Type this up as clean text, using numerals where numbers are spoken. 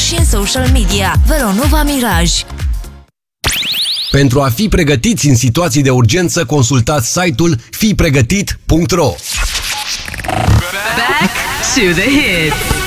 și în social media. Veronova Miraj. Pentru a fi pregătiți în situații de urgență, consultați site-ul fipregătit.ro. Back to the hits.